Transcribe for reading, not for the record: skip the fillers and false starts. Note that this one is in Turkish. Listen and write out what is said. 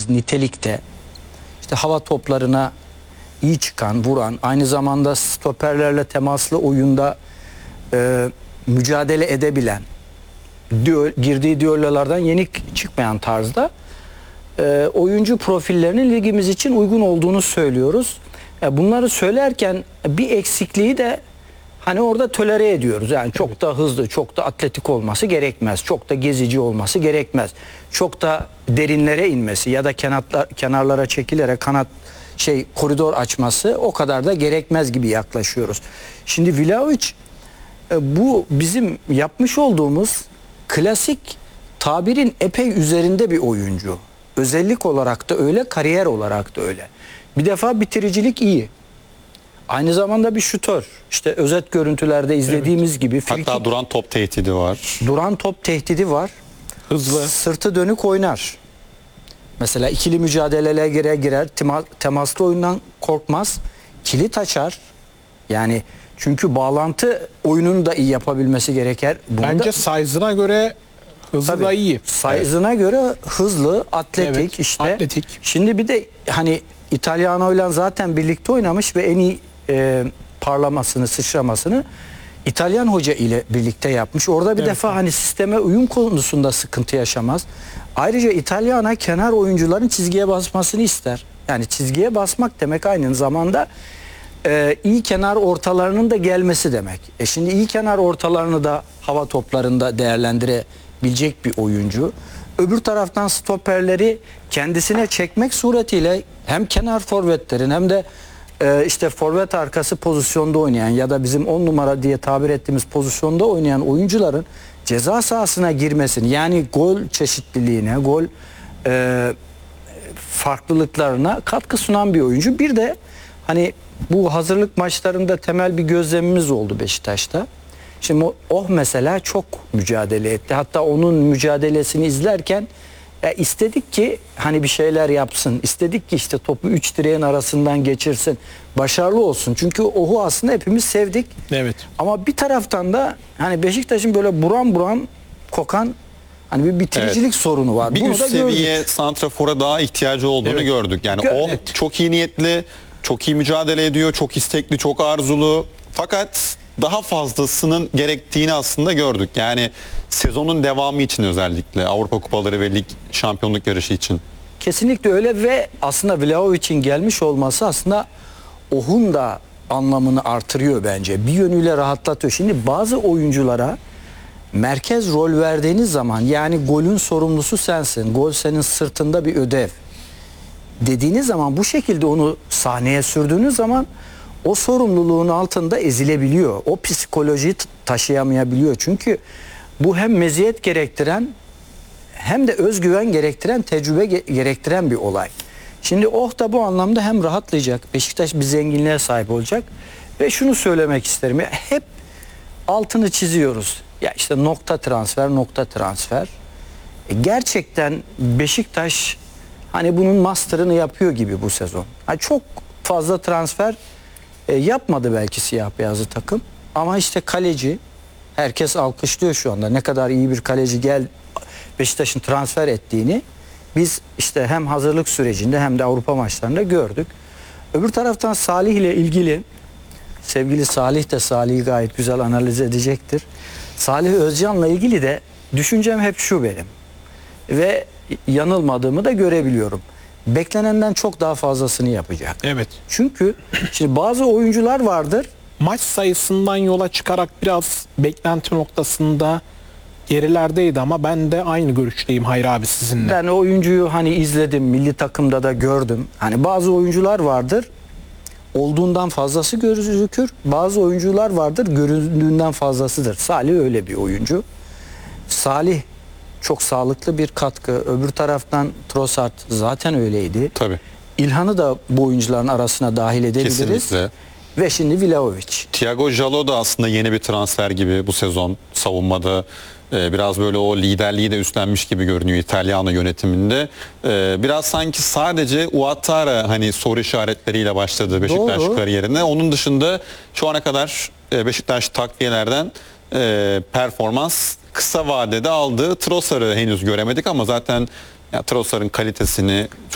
diyebileceğimiz nitelikte işte hava toplarına iyi çıkan, vuran, aynı zamanda stoperlerle temaslı oyunda mücadele edebilen, girdiği düellolardan yenik çıkmayan tarzda oyuncu profillerinin ligimiz için uygun olduğunu söylüyoruz. Bunları söylerken bir eksikliği de hani orada tolere ediyoruz. Yani çok da hızlı, çok da atletik olması gerekmez. Çok da gezici olması gerekmez. Çok da derinlere inmesi ya da kenarlara çekilerek koridor açması o kadar da gerekmez gibi yaklaşıyoruz. Şimdi Vlahovic bu bizim yapmış olduğumuz klasik tabirin epey üzerinde bir oyuncu. Özellik olarak da öyle, kariyer olarak da öyle. Bir defa bitiricilik iyi. Aynı zamanda bir şutör. İşte özet görüntülerde izlediğimiz gibi. Hatta duran top tehdidi var. Duran top tehdidi var. Hızlı. Sırtı dönük oynar. Mesela ikili mücadelelere girer. Temaslı oyundan korkmaz. Kilit açar. Yani çünkü bağlantı oyununu da iyi yapabilmesi gerekir. Bence size'ına göre hızı da iyi. Size'ına göre hızlı, atletik Evet, işte. atletik. Şimdi bir de hani İtalyano'yla zaten birlikte oynamış ve en iyi parlamasını, sıçramasını İtalyan hoca ile birlikte yapmış. Orada bir defa hani sisteme uyum konusunda sıkıntı yaşamaz. Ayrıca İtalyana kenar oyuncuların çizgiye basmasını ister. Yani çizgiye basmak demek aynı zamanda iyi kenar ortalarının da gelmesi demek. Şimdi iyi kenar ortalarını da hava toplarında değerlendirebilecek bir oyuncu. Öbür taraftan stoperleri kendisine çekmek suretiyle hem kenar forvetlerin hem de işte forvet arkası pozisyonda oynayan ya da bizim 10 numara diye tabir ettiğimiz pozisyonda oynayan oyuncuların ceza sahasına girmesini, yani gol çeşitliliğine, gol farklılıklarına katkı sunan bir oyuncu. Bir de hani bu hazırlık maçlarında temel bir gözlemimiz oldu Beşiktaş'ta. Şimdi mesela çok mücadele etti. Hatta onun mücadelesini izlerken istedik ki hani bir şeyler yapsın. İstedik ki işte topu 3 direğin arasından geçirsin. Başarılı olsun. Çünkü Oh'u aslında hepimiz sevdik. Evet. Ama bir taraftan da hani Beşiktaş'ın böyle buram buram kokan hani bir bitiricilik sorunu var. Bir Bunu üst da seviye gördük. santrafora daha ihtiyacı olduğunu gördük. Yani o Evet. çok iyi niyetli, çok iyi mücadele ediyor, çok istekli, çok arzulu. Fakat daha fazlasının gerektiğini aslında gördük. Yani sezonun devamı için, özellikle Avrupa Kupaları ve Lig şampiyonluk yarışı için. Kesinlikle öyle ve aslında Vlahovic'in gelmiş olması aslında Oh'un da anlamını artırıyor bence. Bir yönüyle rahatlatıyor. Şimdi bazı oyunculara merkez rol verdiğiniz zaman, yani golün sorumlusu sensin, gol senin sırtında bir ödev dediğiniz zaman, bu şekilde onu sahneye sürdüğünüz zaman o sorumluluğun altında ezilebiliyor. O psikolojiyi taşıyamayabiliyor. Çünkü bu hem meziyet gerektiren hem de özgüven gerektiren, tecrübe gerektiren bir olay. Şimdi Oh da bu anlamda hem rahatlayacak, Beşiktaş bir zenginliğe sahip olacak ve şunu söylemek isterim. Ya hep altını çiziyoruz. Ya işte nokta transfer. Gerçekten Beşiktaş hani bunun master'ını yapıyor gibi bu sezon. Yani çok fazla transfer yapmadı belki siyah beyazlı takım. Ama işte kaleci, herkes alkışlıyor şu anda. Ne kadar iyi bir kaleci Beşiktaş'ın transfer ettiğini biz işte hem hazırlık sürecinde hem de Avrupa maçlarında gördük. Öbür taraftan Salih ile ilgili, sevgili Salih de Salih'i gayet güzel analiz edecektir. Salih Özcan'la ilgili de düşüncem hep şu benim. Ve yanılmadığımı da görebiliyorum. Beklenenden çok daha fazlasını yapacak. Evet. Çünkü şimdi bazı oyuncular vardır. Maç sayısından yola çıkarak biraz beklenti noktasında gerilerdeydi ama ben de aynı görüşteyim Hayri abi sizinle. Ben oyuncuyu hani izledim, milli takımda da gördüm. Hani bazı oyuncular vardır, olduğundan fazlası gözükür. Bazı oyuncular vardır, göründüğünden fazlasıdır. Salih öyle bir oyuncu. Salih çok sağlıklı bir katkı. Öbür taraftan Trossard zaten öyleydi. Tabii. İlhan'ı da bu oyuncuların arasına dahil edebiliriz. Kesinlikle. Ve şimdi Vlahovic. Thiago Jallo da aslında yeni bir transfer gibi bu sezon savunmada. Biraz böyle o liderliği de üstlenmiş gibi görünüyor İtalyano yönetiminde. Biraz sanki sadece Ouattara hani soru işaretleriyle başladı Beşiktaş kariyerine. Onun dışında şu ana kadar Beşiktaş takviyelerden performans kısa vadede aldığı Trossard'ı henüz göremedik ama zaten Trossard'ın kalitesini